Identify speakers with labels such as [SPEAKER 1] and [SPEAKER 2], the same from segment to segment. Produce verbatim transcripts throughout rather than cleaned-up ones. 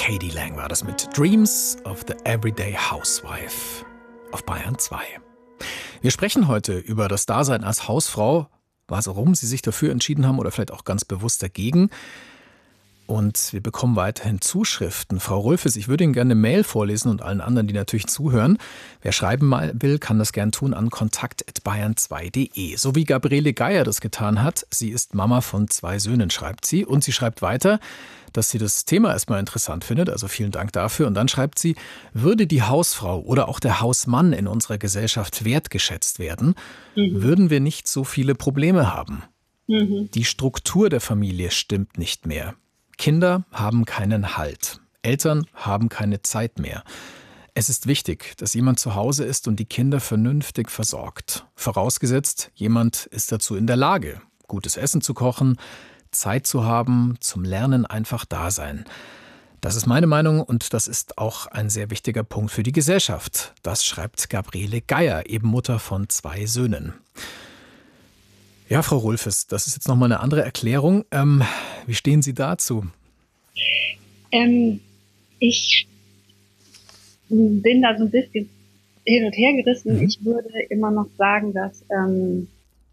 [SPEAKER 1] k.d. lang war das mit Dreams of the Everyday Housewife auf Bayern zwei. Wir sprechen heute über das Dasein als Hausfrau, warum Sie sich dafür entschieden haben oder vielleicht auch ganz bewusst dagegen. Und wir bekommen weiterhin Zuschriften. Frau Rulfes, ich würde Ihnen gerne eine Mail vorlesen und allen anderen, die natürlich zuhören. Wer schreiben mal will, kann das gern tun an kontakt at bayern zwei punkt de. So wie Gabriele Geier das getan hat. Sie ist Mama von zwei Söhnen, schreibt sie. Und sie schreibt weiter, dass sie das Thema erstmal interessant findet. Also vielen Dank dafür. Und dann schreibt sie, würde die Hausfrau oder auch der Hausmann in unserer Gesellschaft wertgeschätzt werden, mhm. würden wir nicht so viele Probleme haben. Mhm. Die Struktur der Familie stimmt nicht mehr. Kinder haben keinen Halt. Eltern haben keine Zeit mehr. Es ist wichtig, dass jemand zu Hause ist und die Kinder vernünftig versorgt. Vorausgesetzt, jemand ist dazu in der Lage, gutes Essen zu kochen, Zeit zu haben, zum Lernen einfach da sein. Das ist meine Meinung und das ist auch ein sehr wichtiger Punkt für die Gesellschaft. Das schreibt Gabriele Geier, eben Mutter von zwei Söhnen. Ja, Frau Rulfes, das ist jetzt nochmal eine andere Erklärung. Ähm, wie stehen Sie dazu?
[SPEAKER 2] Ähm, ich bin da so ein bisschen hin und her gerissen. Mhm. Ich würde immer noch sagen, dass ähm,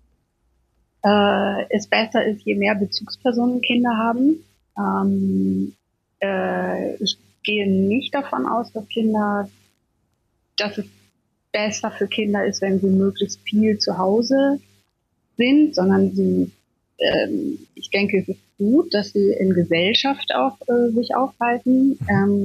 [SPEAKER 2] äh, es besser ist, je mehr Bezugspersonen Kinder haben. Ähm, äh, ich gehe nicht davon aus, dass Kinder, dass es besser für Kinder ist, wenn sie möglichst viel zu Hause sind, sondern sie, ähm, ich denke, es ist gut, dass sie in Gesellschaft auch äh, sich aufhalten. Ähm,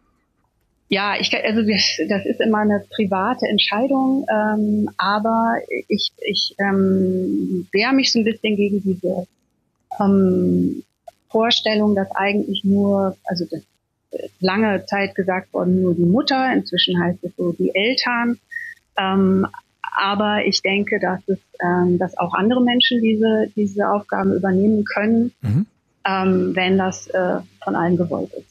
[SPEAKER 2] ja, ich, also das, das ist immer eine private Entscheidung, ähm, aber ich, ich ähm, wehre mich so ein bisschen gegen diese ähm, Vorstellung, dass eigentlich nur, also das ist lange Zeit gesagt worden, nur die Mutter, inzwischen heißt es so die Eltern. Ähm, Aber ich denke, dass es, ähm, dass auch andere Menschen diese diese Aufgaben übernehmen können, mhm. ähm, wenn das äh, von allen gewollt ist.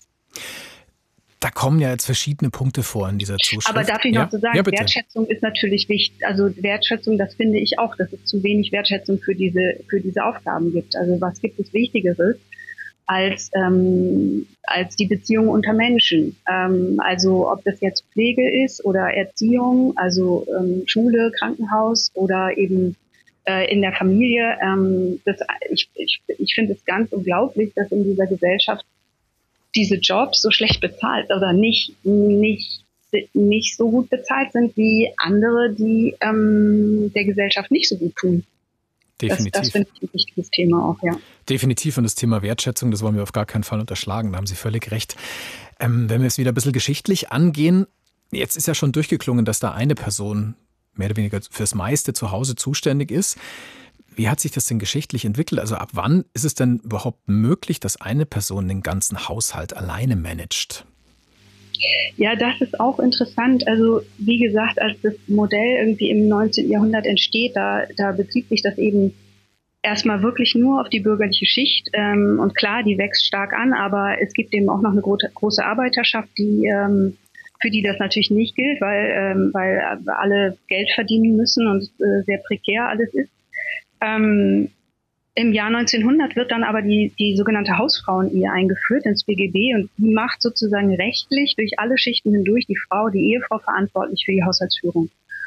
[SPEAKER 1] Da kommen ja jetzt verschiedene Punkte vor in dieser Zuschrift.
[SPEAKER 2] Aber darf ich noch
[SPEAKER 1] ja?
[SPEAKER 2] so sagen,
[SPEAKER 1] ja,
[SPEAKER 2] Wertschätzung ist natürlich wichtig. Also Wertschätzung, das finde ich auch, dass es zu wenig Wertschätzung für diese für diese Aufgaben gibt. Also was gibt es Wichtigeres als ähm, als die Beziehung unter Menschen. Ähm, also ob das jetzt Pflege ist oder Erziehung, also ähm, Schule, Krankenhaus oder eben äh, in der Familie. Ähm, das, ich ich, ich finde es ganz unglaublich, dass in dieser Gesellschaft diese Jobs so schlecht bezahlt oder nicht nicht nicht so gut bezahlt sind wie andere, die ähm, der Gesellschaft nicht so gut tun.
[SPEAKER 1] Definitiv.
[SPEAKER 2] Das, das finde ich ein wichtiges Thema auch, ja.
[SPEAKER 1] Definitiv. Und das Thema Wertschätzung, das wollen wir auf gar keinen Fall unterschlagen. Da haben Sie völlig recht. Ähm, wenn wir es wieder ein bisschen geschichtlich angehen, jetzt ist ja schon durchgeklungen, dass da eine Person mehr oder weniger fürs meiste zu Hause zuständig ist. Wie hat sich das denn geschichtlich entwickelt? Also ab wann ist es denn überhaupt möglich, dass eine Person den ganzen Haushalt alleine managt?
[SPEAKER 2] Ja, das ist auch interessant. Also wie gesagt, als das Modell irgendwie im neunzehnten Jahrhundert entsteht, da, da bezieht sich das eben erstmal wirklich nur auf die bürgerliche Schicht. Ähm, und klar, die wächst stark an, aber es gibt eben auch noch eine gro- große Arbeiterschaft, die ähm, für die das natürlich nicht gilt, weil, ähm, weil alle Geld verdienen müssen und äh, sehr prekär alles ist. Ähm, Im Jahr neunzehnhundert wird dann aber die, die sogenannte Hausfrauen-Ehe eingeführt ins B G B und die macht sozusagen rechtlich durch alle Schichten hindurch die Frau, die Ehefrau verantwortlich für die Haushaltsführung.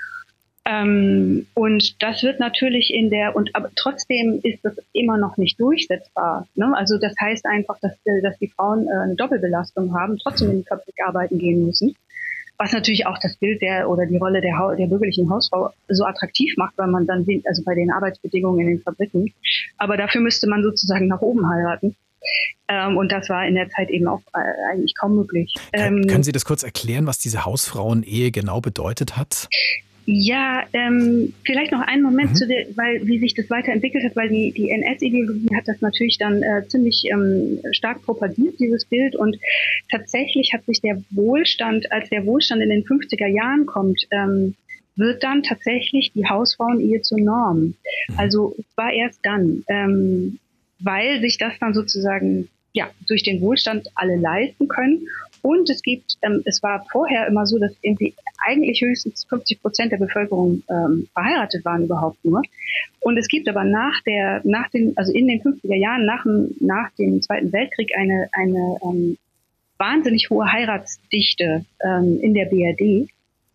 [SPEAKER 2] Ähm, und das wird natürlich in der, und aber trotzdem ist das immer noch nicht durchsetzbar. Ne? Also das heißt einfach, dass, dass die Frauen äh, eine Doppelbelastung haben, trotzdem in die Fabrik arbeiten gehen müssen. Was natürlich auch das Bild der oder die Rolle der, der bürgerlichen Hausfrau so attraktiv macht, weil man dann sieht, also bei den Arbeitsbedingungen in den Fabriken. Aber dafür müsste man sozusagen nach oben heiraten. Ähm, und das war in der Zeit eben auch äh, eigentlich kaum möglich.
[SPEAKER 1] Kann,
[SPEAKER 2] Ähm,
[SPEAKER 1] können Sie das kurz erklären, was diese Hausfrauen-Ehe genau bedeutet hat?
[SPEAKER 2] Ja, ähm, vielleicht noch einen Moment
[SPEAKER 1] Mhm.
[SPEAKER 2] zu der, weil wie sich das weiterentwickelt hat, weil die die N S-Ideologie hat das natürlich dann äh, ziemlich ähm, stark propagiert, dieses Bild, und tatsächlich hat sich der Wohlstand, als der Wohlstand in den fünfziger Jahren kommt, ähm, wird dann tatsächlich die Hausfrauen-Ehe zur Norm. Also es war erst dann, ähm, weil sich das dann sozusagen ja durch den Wohlstand alle leisten können. Und es gibt, ähm, es war vorher immer so, dass irgendwie eigentlich höchstens fünfzig Prozent der Bevölkerung ähm, verheiratet waren überhaupt nur. Und es gibt aber nach der, nach den, also in den fünfziger Jahren, nach dem, nach dem Zweiten Weltkrieg eine, eine, ähm, wahnsinnig hohe Heiratsdichte ähm, in der B R D.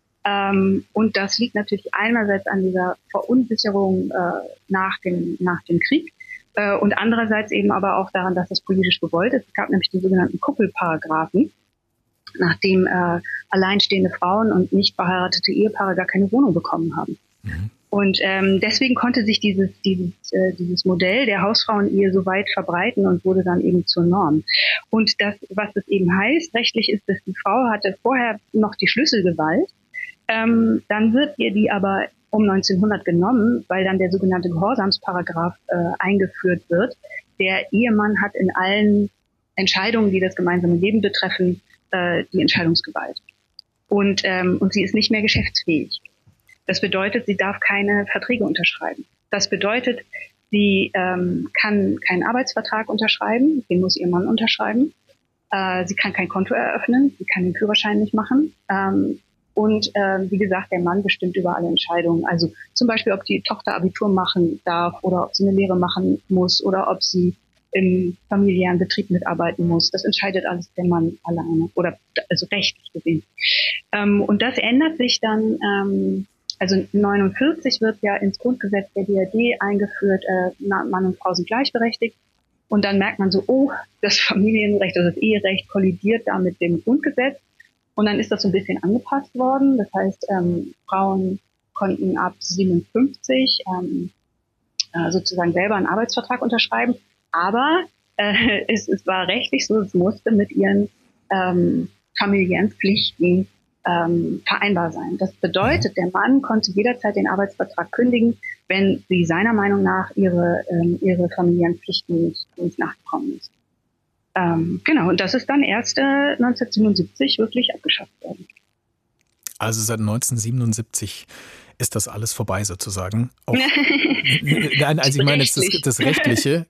[SPEAKER 2] Ähm, und das liegt natürlich einerseits an dieser Verunsicherung äh, nach dem, nach dem Krieg äh, und andererseits eben aber auch daran, dass es politisch gewollt ist. Es gab nämlich die sogenannten Kuppelparagraphen, nachdem äh, alleinstehende Frauen und nicht verheiratete Ehepaare gar keine Wohnung bekommen haben. Mhm. Und ähm, deswegen konnte sich dieses, dieses, äh, dieses Modell der Hausfrauenehe so weit verbreiten und wurde dann eben zur Norm. Und das, was es eben heißt, rechtlich ist, dass die Frau hatte vorher noch die Schlüsselgewalt. Ähm, dann wird ihr die aber um neunzehnhundert genommen, weil dann der sogenannte Gehorsamsparagraph äh, eingeführt wird. Der Ehemann hat in allen Entscheidungen, die das gemeinsame Leben betreffen, äh, die Entscheidungsgewalt. Und, ähm, und sie ist nicht mehr geschäftsfähig. Das bedeutet, sie darf keine Verträge unterschreiben. Das bedeutet, sie ähm, kann keinen Arbeitsvertrag unterschreiben, den muss ihr Mann unterschreiben. Äh, sie kann kein Konto eröffnen, sie kann den Führerschein nicht machen. Ähm, und äh, wie gesagt, der Mann bestimmt über alle Entscheidungen. Also zum Beispiel, ob die Tochter Abitur machen darf oder ob sie eine Lehre machen muss oder ob sie im familiären Betrieb mitarbeiten muss. Das entscheidet alles der Mann alleine oder also rechtlich gesehen. Ähm, und das ändert sich dann. Ähm, Also neunundvierzig wird ja ins Grundgesetz der B R D eingeführt, äh, Mann und Frau sind gleichberechtigt. Und dann merkt man so, oh, das Familienrecht, also das Eherecht kollidiert da mit dem Grundgesetz. Und dann ist das so ein bisschen angepasst worden. Das heißt, ähm, Frauen konnten ab siebenundfünfzig ähm, äh, sozusagen selber einen Arbeitsvertrag unterschreiben. Aber äh, es, es war rechtlich so, es musste mit ihren ähm, familiären Pflichten Ähm, vereinbar sein. Das bedeutet, der Mann konnte jederzeit den Arbeitsvertrag kündigen, wenn sie seiner Meinung nach ihre, ähm, ihre familiären Pflichten nicht, nicht nachgekommen ist. Ähm, genau, und das ist dann erst äh, neunzehnhundertsiebenundsiebzig wirklich abgeschafft worden.
[SPEAKER 1] Also seit neunzehnhundertsiebenundsiebzig ist das alles vorbei sozusagen. Auch, nein, also ich meine jetzt das, das Rechtliche,